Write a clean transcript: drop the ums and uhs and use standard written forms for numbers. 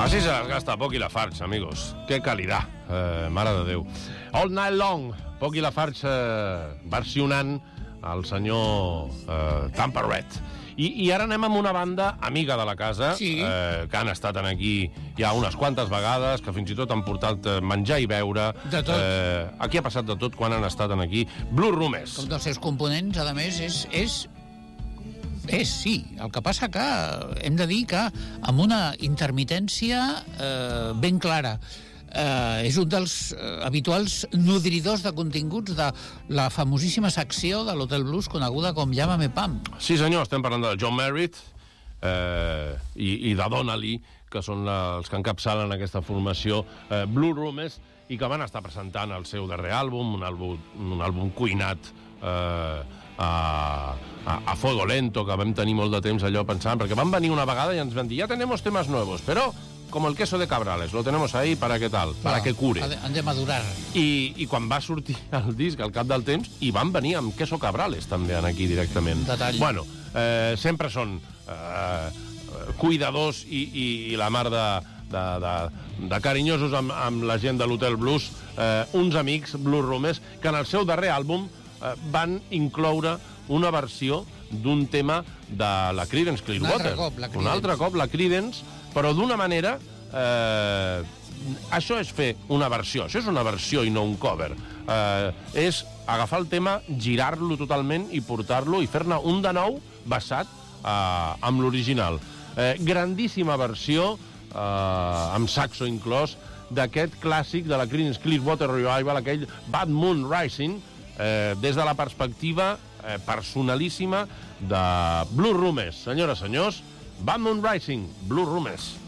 Así se las gasta Poc i Lafarge, amigos. Qué calidad, mare de Déu. All Night Long, Poc i Lafarge versionant el senyor Tampa Red. I ara anem amb una banda amiga de la casa, sí. Que han estat aquí ja unes quantes vegades, que fins i tot han portat menjar i beure. De tot. Aquí ha passat de tot quan han estat aquí. Blue Rumes. Un dels seus components, a més, és sí. El que passa que hem de dir que amb una intermitència ben clara. És un dels habituals nodridors de continguts de la famosíssima secció de l'Hotel Blues coneguda com Llámame Pam. Sí, senyor, estem parlant de John Merritt i de Donnelly, que són els que encapçalen aquesta formació Blue Rumes, i que van estar presentant el seu darrer àlbum, un àlbum cuinat a fuego lento, que vam tenir molt de temps allò pensant, perquè van venir una vegada i ens van dir, ja tenemos temas nuevos, però com el queso de Cabrales, lo tenemos ahí para que tal, para que cure. Han de madurar. I quan va sortir el disc, al cap del temps, hi van venir amb queso Cabrales també aquí directament. Detall. Bueno, sempre són cuidadors i la mar de carinyosos amb la gent de l'Hotel Blues, uns amics, Blue Rumes, que en el seu darrer àlbum van incloure una versió d'un tema de la Creedence Clearwater. Un altre cop la Creedence, però d'una manera... això és fer una versió. Això és una versió i no un cover. És agafar el tema, girar-lo totalment i portar-lo i fer-ne un de nou basat amb l'original. Grandíssima versió, amb saxo inclòs, d'aquest clàssic de la Creedence Clearwater Revival, aquell Bad Moon Rising, des de la perspectiva personalíssima de Blue Rumes. Senyores, senyors, Bad Moon Rising, Blue Rumes.